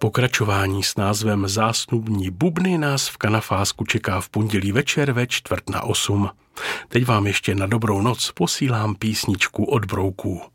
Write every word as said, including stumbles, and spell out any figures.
Pokračování s názvem Zásnubní bubny nás v Kanafásku čeká v pondělí večer ve čtvrt na osm. Teď vám ještě na dobrou noc posílám písničku od Brouků.